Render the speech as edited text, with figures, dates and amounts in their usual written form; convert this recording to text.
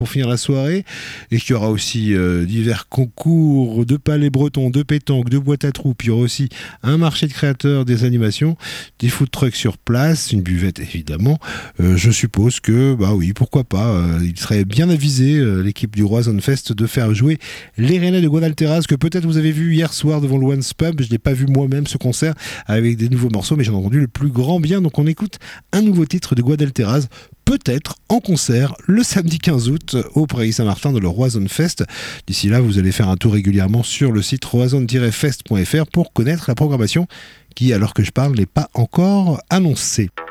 pour finir la soirée, et qu'il y aura aussi divers concours de palais bretons, de pétanque, de boîte à troupes. Il y aura aussi un marché de créateurs, des animations, des food trucks sur place, une buvette évidemment. Je suppose que, bah oui, pourquoi pas, il serait bien avisé, l'équipe du Roison Fest, de faire jouer les Rennais de Guadalteras, que peut-être vous avez vu hier soir devant le Once Pub. Je n'ai pas vu moi-même ce concert avec des nouveaux morceaux, mais j'en ai entendu le plus grand bien. Donc on écoute un nouveau titre de Guadalteras, peut-être en concert le samedi 15 août au Prairie Saint-Martin de le Roison Fest. D'ici là, vous allez faire un tour régulièrement sur le site roison-fest.fr pour connaître la programmation qui, alors que je parle, n'est pas encore annoncée.